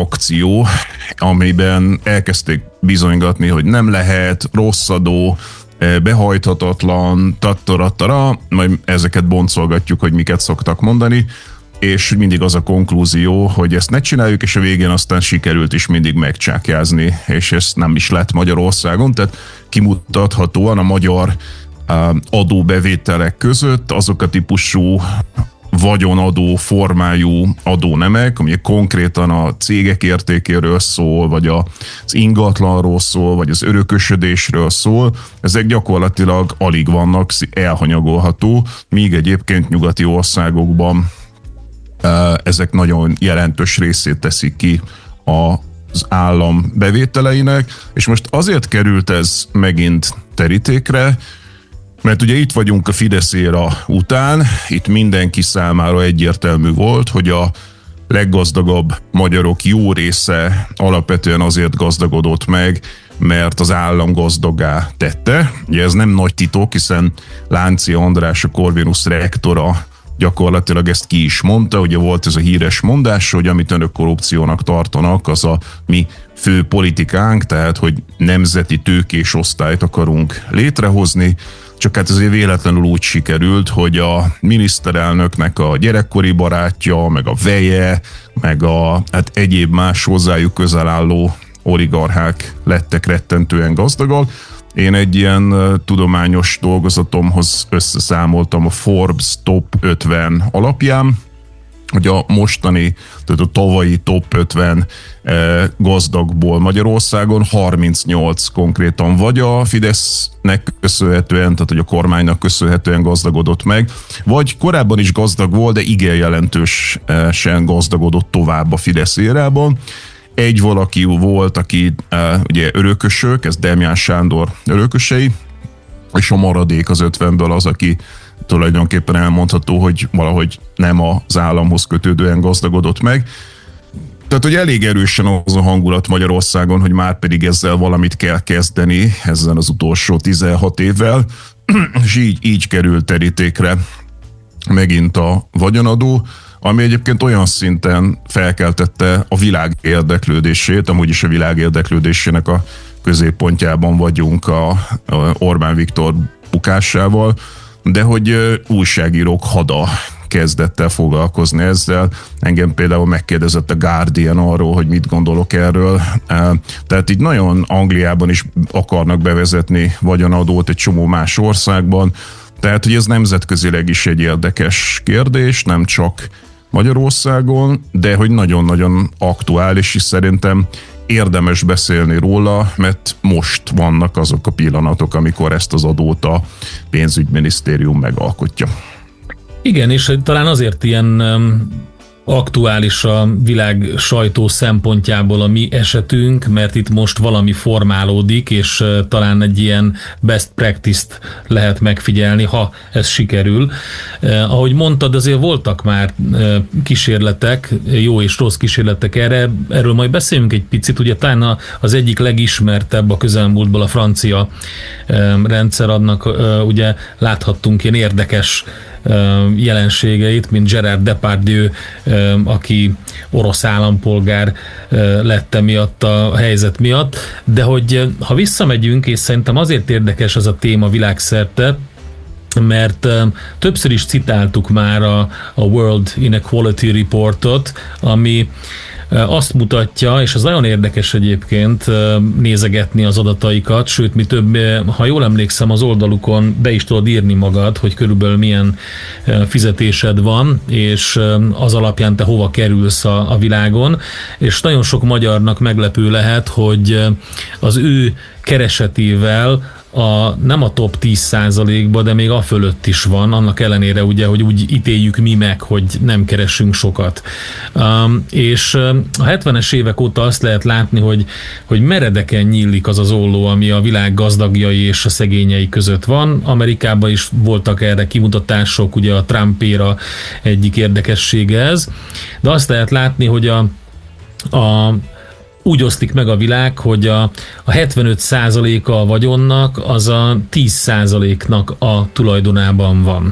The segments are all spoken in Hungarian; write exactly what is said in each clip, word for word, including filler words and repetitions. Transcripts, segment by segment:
akció, amiben elkezdték bizonygatni, hogy nem lehet, rossz adó, behajthatatlan, tattaratara, majd ezeket boncolgatjuk, hogy miket szoktak mondani, és mindig az a konklúzió, hogy ezt ne csináljuk, és a végén aztán sikerült is mindig megcsákjázni, és ezt nem is lett Magyarországon, tehát kimutathatóan a magyar adóbevételek között azok a típusú vagyonadó formájú adónemek, ami konkrétan a cégek értékéről szól, vagy az ingatlanról szól, vagy az örökösödésről szól, ezek gyakorlatilag alig vannak, elhanyagolható, míg egyébként nyugati országokban ezek nagyon jelentős részét teszik ki az állam bevételeinek, és most azért került ez megint terítékre, mert ugye itt vagyunk a Fidesz éra után, itt mindenki számára egyértelmű volt, hogy a leggazdagabb magyarok jó része alapvetően azért gazdagodott meg, mert az állam gazdaggá tette. Ugye ez nem nagy titok, hiszen Lánchí András, a Corvinus rektora gyakorlatilag ezt ki is mondta, ugye volt ez a híres mondás, hogy amit önök korrupciónak tartanak, az a mi fő politikánk, tehát hogy nemzeti tőkés osztályt akarunk létrehozni, csak hát azért véletlenül úgy sikerült, hogy a miniszterelnöknek a gyerekkori barátja, meg a veje, meg a hát egyéb más hozzájuk közel álló oligarchák lettek rettentően gazdagok. Én egy ilyen tudományos dolgozatomhoz összeszámoltam a Forbes Top ötven alapján, hogy a mostani, tehát a tavalyi top ötven gazdagból Magyarországon harmincnyolc konkrétan vagy a Fidesznek köszönhetően, tehát hogy a kormánynak köszönhetően gazdagodott meg, vagy korábban is gazdag volt, de igen jelentősen gazdagodott tovább a Fidesz érában. Egy valaki volt, aki ugye örökösök, ez Demján Sándor örökösei, és a maradék az ötvenből az, aki tulajdonképpen elmondható, hogy valahogy nem az államhoz kötődően gazdagodott meg. Tehát, hogy elég erősen az a hangulat Magyarországon, hogy már pedig ezzel valamit kell kezdeni, ezzel az utolsó tizenhat évvel, és így, így került terítékre megint a vagyonadó, ami egyébként olyan szinten felkeltette a világ érdeklődését, amúgy is a világ érdeklődésének a középpontjában vagyunk a, a Orbán Viktor bukásával, de hogy újságírók hada kezdett el foglalkozni ezzel. Engem például megkérdezett a Guardian arról, hogy mit gondolok erről. Tehát így nagyon Angliában is akarnak bevezetni vagyonadót, egy csomó más országban. Tehát, hogy ez nemzetközileg is egy érdekes kérdés, nem csak Magyarországon, de hogy nagyon-nagyon aktuális, és szerintem érdemes beszélni róla, mert most vannak azok a pillanatok, amikor ezt az adót a pénzügyminisztérium megalkotja. Igen, és talán azért ilyen aktuális a világ sajtó szempontjából a mi esetünk, mert itt most valami formálódik, és talán egy ilyen best practice-t lehet megfigyelni, ha ez sikerül. Eh, ahogy mondtad, azért voltak már eh, kísérletek, jó és rossz kísérletek erre, erről majd beszélünk egy picit, ugye talán az egyik legismertebb a közelmúltból a francia eh, rendszer, annak eh, ugye láthattunk ilyen érdekes jelenségeit, mint Gerard Depardieu, aki orosz állampolgár lett emiatt a helyzet miatt, de hogy ha visszamegyünk, és szerintem azért érdekes ez a téma világszerte, mert többször is citáltuk már a, a World Inequality Reportot, ami azt mutatja, és az nagyon érdekes egyébként nézegetni az adataikat, sőt, mi több, ha jól emlékszem, az oldalukon be is tudod írni magad, hogy körülbelül milyen fizetésed van, és az alapján te hova kerülsz a, a világon, és nagyon sok magyarnak meglepő lehet, hogy az ő keresetével a, nem a top tíz százalékba, de még a fölött is van, annak ellenére ugye, hogy úgy ítéljük mi meg, hogy nem keresünk sokat. Um, és a hetvenes évek óta azt lehet látni, hogy, hogy meredeken nyílik az az olló, ami a világ gazdagjai és a szegényei között van. Amerikában is voltak erre kimutatások, ugye a Trump-éra egyik érdekessége ez, de azt lehet látni, hogy a, a úgy osztik meg a világ, hogy a, a hetvenöt százaléka a vagyonnak az a tíz százaléknak a tulajdonában van.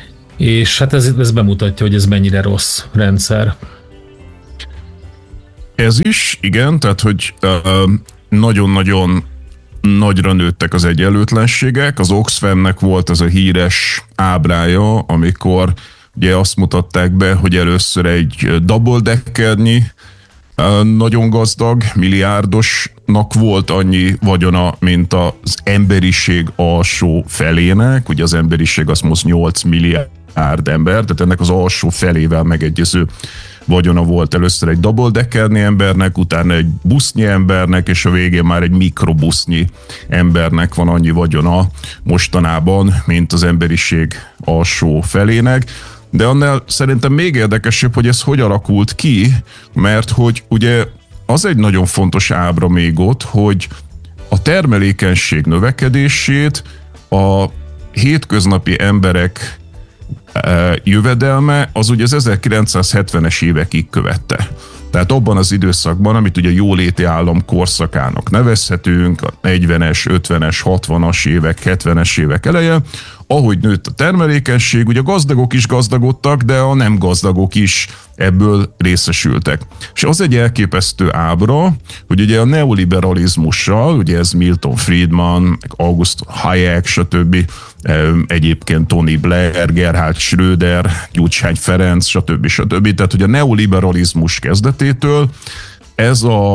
És hát ez, ez bemutatja, hogy ez mennyire rossz rendszer. Ez is, igen, tehát hogy nagyon-nagyon nagyra nőttek az egyenlőtlenségek. Az Oxfamnek volt az a híres ábrája, amikor ugye azt mutatták be, hogy először egy double-deckernyi nagyon gazdag, milliárdosnak volt annyi vagyona, mint az emberiség alsó felének. Ugye az emberiség az most nyolc milliárd ember, tehát ennek az alsó felével megegyező vagyona volt először egy double-deckerni embernek, utána egy busznyi embernek, és a végén már egy mikrobusznyi embernek van annyi vagyona mostanában, mint az emberiség alsó felének. De annál szerintem még érdekesebb, hogy ez hogy alakult ki, mert hogy ugye az egy nagyon fontos ábra még ott, hogy a termelékenység növekedését a hétköznapi emberek jövedelme az ugye az ezerkilencszázhetvenes évekig követte. Tehát abban az időszakban, amit ugye jóléti állam korszakának nevezhetünk, a negyvenes, ötvenes, hatvanas évek, hetvenes évek eleje, ahogy nőtt a termelékenység, ugye a gazdagok is gazdagodtak, de a nem gazdagok is ebből részesültek. És az egy elképesztő ábra, hogy ugye a neoliberalizmussal, ugye ez Milton Friedman, August Hayek, stb., egyébként Tony Blair, Gerhard Schröder, Gyurcsány Ferenc, stb. stb. Tehát, hogy a neoliberalizmus kezdetétől ez a,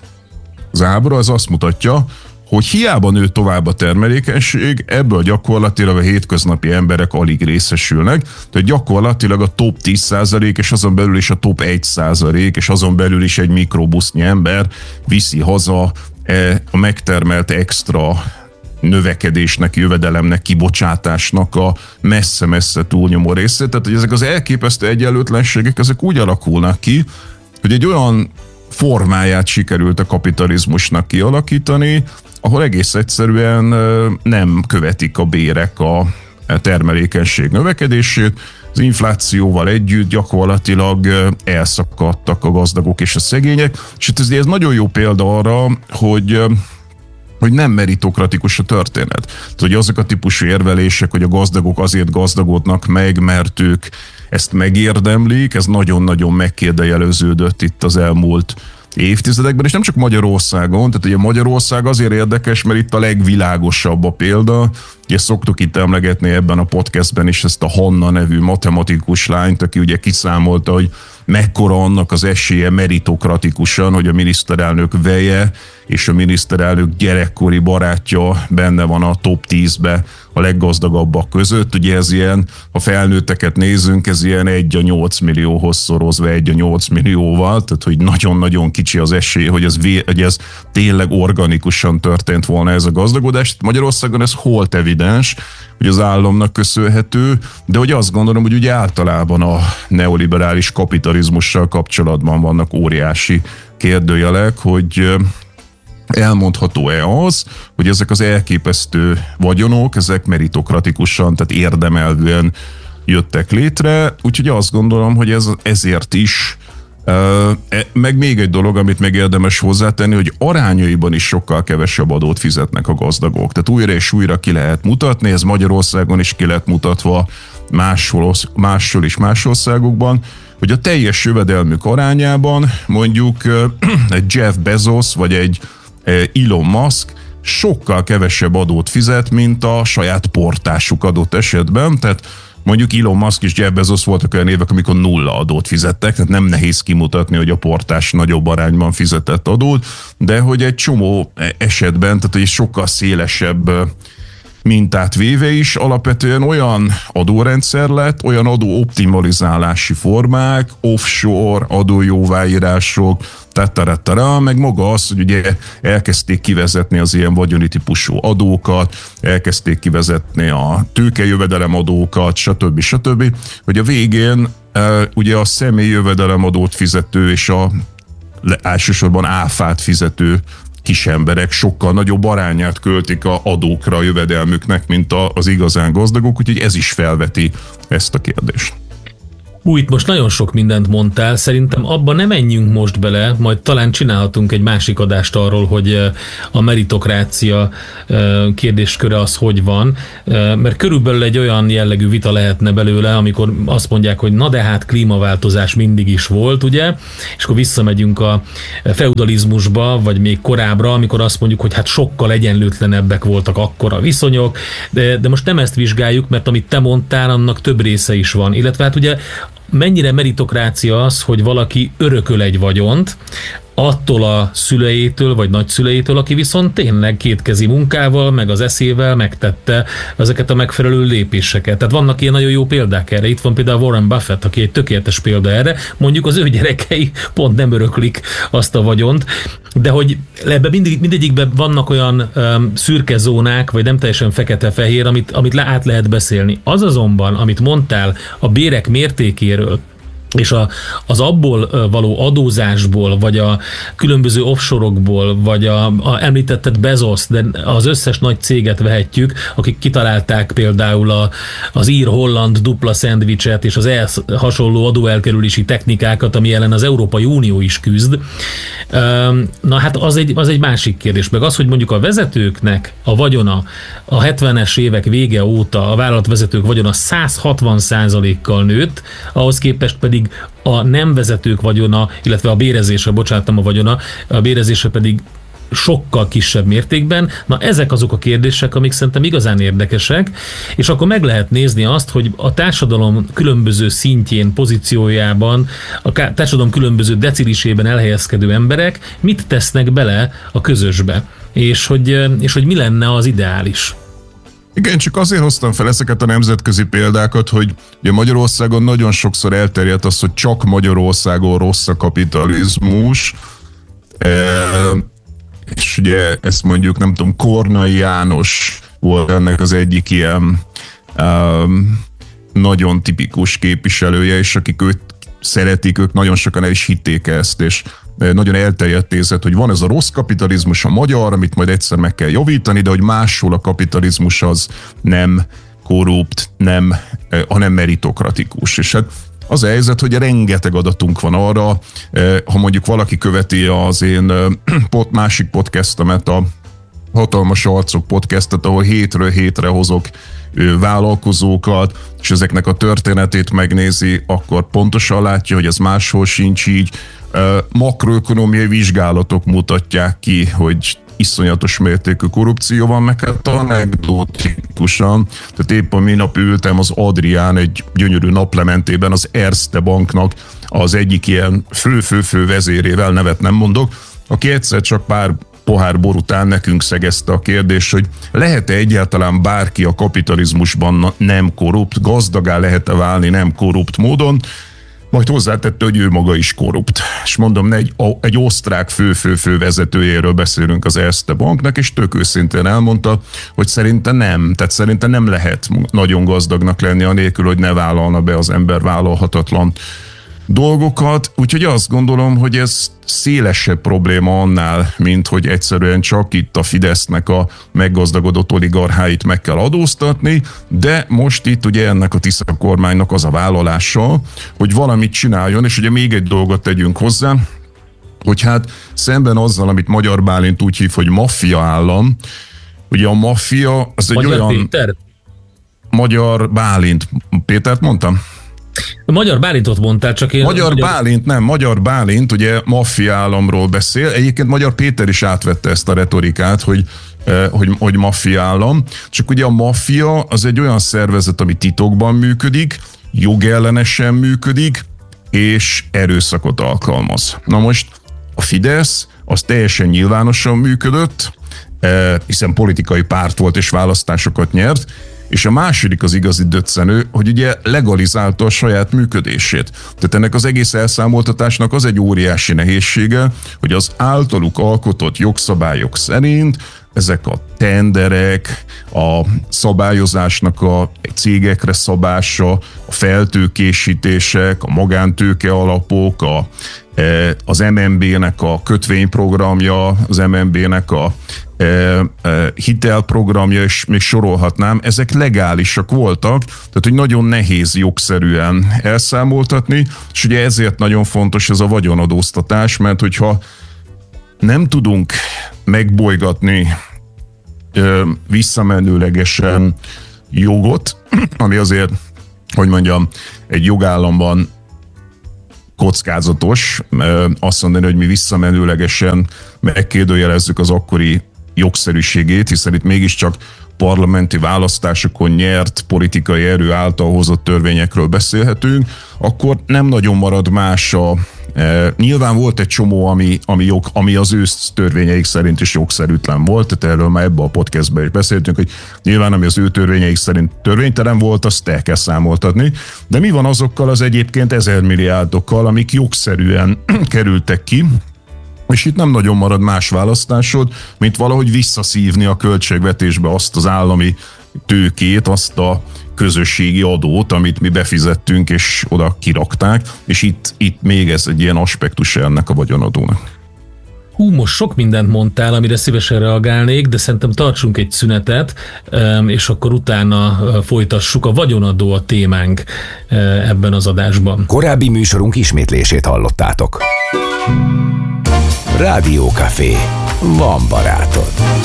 az ábra, ez azt mutatja, hogy hiába nő tovább a termelékenység, ebből gyakorlatilag a hétköznapi emberek alig részesülnek, tehát gyakorlatilag a top tíz százalék, és azon belül is a top egy százalék, és azon belül is egy mikrobusznyi ember viszi haza a megtermelt extra növekedésnek, jövedelemnek, kibocsátásnak a messze-messze túlnyomó részét. Tehát, hogy ezek az elképesztő egyenlőtlenségek, ezek úgy alakulnak ki, hogy egy olyan formáját sikerült a kapitalizmusnak kialakítani, ahol egész egyszerűen nem követik a bérek a termelékenység növekedését, az inflációval együtt gyakorlatilag elszakadtak a gazdagok és a szegények, és ez, ez nagyon jó példa arra, hogy hogy nem meritokratikus a történet. Tehát, hogy azok a típusú érvelések, hogy a gazdagok azért gazdagodnak meg, mert ők ezt megérdemlik, ez nagyon-nagyon megkérdőjeleződött itt az elmúlt évtizedekben, és nem csak Magyarországon, tehát ugye Magyarország azért érdekes, mert itt a legvilágosabb a példa, és szoktuk itt emlegetni ebben a podcastben is ezt a Hanna nevű matematikus lányt, aki ugye kiszámolta, hogy mekkora annak az esélye meritokratikusan, hogy a miniszterelnök veje és a miniszterelnök gyerekkori barátja benne van a top tízbe a leggazdagabbak között. Ugye ez ilyen, ha felnőtteket nézünk, ez ilyen egy a nyolc millióhoz szorozva egy a nyolc millióval, tehát hogy nagyon-nagyon kicsi az esély, hogy ez, hogy ez tényleg organikusan történt volna ez a gazdagodás. Magyarországon ez holt evidens, hogy az államnak köszönhető, de hogy azt gondolom, hogy ugye általában a neoliberális kapitalizmussal kapcsolatban vannak óriási kérdőjelek, hogy elmondható-e az, hogy ezek az elképesztő vagyonok, ezek meritokratikusan, tehát érdemelvűen jöttek létre, úgyhogy azt gondolom, hogy ez ezért is, meg még egy dolog, amit meg érdemes hozzátenni, hogy arányaiban is sokkal kevesebb adót fizetnek a gazdagok. Tehát újra és újra ki lehet mutatni, ez Magyarországon is ki lett mutatva, máshol, máshol is más országokban, hogy a teljes jövedelmük arányában mondjuk egy Jeff Bezos vagy egy Elon Musk sokkal kevesebb adót fizet, mint a saját portásuk adott esetben, tehát mondjuk Elon Musk és Jeff Bezos voltak olyan évek, amikor nulla adót fizettek, tehát nem nehéz kimutatni, hogy a portás nagyobb arányban fizetett adót, de hogy egy csomó esetben, tehát egy sokkal szélesebb mintát véve is alapvetően olyan adórendszer lett, olyan adóoptimalizálási formák, offshore adójóváírások, tataratara, meg maga az, hogy ugye elkezdték kivezetni az ilyen vagyoni típusú adókat, elkezdték kivezetni a tőkejövedelem adókat, stb. stb. Hogy a végén ugye a személyi jövedelemadót fizető és a elsősorban áfát fizető kis emberek sokkal nagyobb arányát költik a adókra, a jövedelmüknek, mint az igazán gazdagok, úgyhogy ez is felveti ezt a kérdést. Új, itt most nagyon sok mindent mondtál, szerintem abba nem menjünk most bele, majd talán csinálhatunk egy másik adást arról, hogy a meritokrácia kérdésköre az hogy van, mert körülbelül egy olyan jellegű vita lehetne belőle, amikor azt mondják, hogy na de hát klímaváltozás mindig is volt, ugye, és akkor visszamegyünk a feudalizmusba, vagy még korábbra, amikor azt mondjuk, hogy hát sokkal egyenlőtlenebbek voltak akkor a viszonyok, de, de most nem ezt vizsgáljuk, mert amit te mondtál, annak több része is van, illetve hát ugye mennyire meritokrácia az, hogy valaki örököl egy vagyont, attól a szüleitől, vagy nagyszüleitől, aki viszont tényleg kétkezi munkával, meg az eszével megtette ezeket a megfelelő lépéseket. Tehát vannak ilyen nagyon jó példák erre. Itt van például Warren Buffett, aki egy tökéletes példa erre. Mondjuk az ő gyerekei pont nem öröklik azt a vagyont, de hogy ebben mindig, mindegyikben vannak olyan um, szürke zónák, vagy nem teljesen fekete-fehér, amit, amit le, át lehet beszélni. Az azonban, amit mondtál a bérek mértékéről, és a, az abból való adózásból, vagy a különböző offshore-okból, vagy a, a említetted Bezos, de az összes nagy céget vehetjük, akik kitalálták például a, az ír-holland dupla szendvicset, és az ehhez hasonló adóelkerülési technikákat, ami ellen az Európai Unió is küzd. Na hát az egy, az egy másik kérdés. Meg az, hogy mondjuk a vezetőknek a vagyona a hetvenes évek vége óta a vállalatvezetők vagyona száz hatvan százalékkal nőtt, ahhoz képest pedig a nem vezetők vagyona, illetve a bérezése, bocsátom a vagyona, a bérezése pedig sokkal kisebb mértékben. Na ezek azok a kérdések, amik szerintem igazán érdekesek, és akkor meg lehet nézni azt, hogy a társadalom különböző szintjén, pozíciójában, a társadalom különböző decilisében elhelyezkedő emberek mit tesznek bele a közösbe, és hogy, és hogy mi lenne az ideális. Igen, csak azért hoztam fel ezeket a nemzetközi példákat, hogy ugye Magyarországon nagyon sokszor elterjedt az, hogy csak Magyarországon rossz a kapitalizmus, e, és ugye ezt mondjuk, nem tudom, Kornai János volt ennek az egyik ilyen um, nagyon tipikus képviselője, és akik őt szeretik, ők nagyon sokan el is hitték ezt, és nagyon elterjedt érzet, hogy van ez a rossz kapitalizmus, a magyar, amit majd egyszer meg kell javítani, de hogy máshol a kapitalizmus az nem korrupt, nem, hanem meritokratikus. És hát az a helyzet, hogy rengeteg adatunk van arra, ha mondjuk valaki követi az én másik podcastemet, a Hatalmas Arcok podcastet, ahol hétről hétre hozok vállalkozókat, és ezeknek a történetét megnézi, akkor pontosan látja, hogy ez máshol sincs így. Makroökonómiai vizsgálatok mutatják ki, hogy iszonyatos mértékű korrupció van, meg hát anekdotikusan. Tehát épp a minap ültem az Adrián egy gyönyörű naplementében az Erste Banknak az egyik ilyen fő-fő-fő vezérével, nevet nem mondok, aki egyszer csak pár pohár bor után nekünk szegezte a kérdést, hogy lehet-e egyáltalán bárki a kapitalizmusban nem korrupt, gazdagá lehet-e válni nem korrupt módon, majd hozzátette, hogy ő maga is korrupt. És mondom, egy, egy osztrák fő-fő-fő vezetőjéről beszélünk az Erste Banknak, és tök őszintén elmondta, hogy szerinte nem. Tehát szerinte nem lehet nagyon gazdagnak lenni anélkül, hogy ne vállalna be az ember vállalhatatlan dolgokat, úgyhogy azt gondolom, hogy ez szélesebb probléma annál, mint hogy egyszerűen csak itt a Fidesznek a meggazdagodott oligarcháit meg kell adóztatni, de most itt ugye ennek a Tisza kormánynak az a vállalása, hogy valamit csináljon, és ugye még egy dolgot tegyünk hozzá, hogy hát szemben azzal, amit Magyar Bálint úgy hív, hogy maffia állam, ugye a maffia az egy Magyar olyan... Péter? Magyar Bálint. Pétert mondtam? A Magyar Bálintot mondtál, csak én... Magyar, Magyar Bálint, nem, Magyar Bálint ugye maffia államról beszél. Egyébként Magyar Péter is átvette ezt a retorikát, hogy, eh, hogy, hogy maffia állam. Csak ugye a maffia az egy olyan szervezet, ami titokban működik, jogellenesen működik, és erőszakot alkalmaz. Na most a Fidesz az teljesen nyilvánosan működött, eh, hiszen politikai párt volt és választásokat nyert, és a második az igazi döccenő, hogy ugye legalizálta a saját működését. Tehát ennek az egész elszámoltatásnak az egy óriási nehézsége, hogy az általuk alkotott jogszabályok szerint ezek a tenderek, a szabályozásnak a cégekre szabása, a feltőkésítések, a magántőke alapok, a, az em en bé-nek a kötvényprogramja, az em en bé-nek a hitelprogramja, és még sorolhatnám, ezek legálisak voltak, tehát hogy nagyon nehéz jogszerűen elszámoltatni, és ugye ezért nagyon fontos ez a vagyonadóztatás, mert hogyha nem tudunk megbolygatni ö, visszamenőlegesen jogot, ami azért, hogy mondjam, egy jogállamban kockázatos, ö, azt mondani, hogy mi visszamenőlegesen megkérdőjelezzük az akkori jogszerűségét, hiszen itt mégiscsak parlamenti választásokon nyert politikai erő által hozott törvényekről beszélhetünk, akkor nem nagyon marad más a... E, nyilván volt egy csomó, ami, ami, jog, ami az ő törvényeik szerint is jogszerűtlen volt, tehát erről már ebben a podcastben is beszéltünk, hogy nyilván ami az ő törvényeik szerint törvénytelen volt, azt el kell számoltatni, de mi van azokkal az egyébként ezermilliárdokkal, amik jogszerűen kerültek ki, és itt nem nagyon marad más választásod, mint valahogy visszaszívni a költségvetésbe azt az állami tőkét, azt a közösségi adót, amit mi befizettünk, és oda kirakták, és itt, itt még ez egy ilyen aspektus ennek a vagyonadónak. Hú, most sok mindent mondtál, amire szívesen reagálnék, de szerintem tartsunk egy szünetet, és akkor utána folytassuk. A vagyonadó a témánk ebben az adásban. Korábbi műsorunk ismétlését hallottátok. Rádiókafé. Van barátod.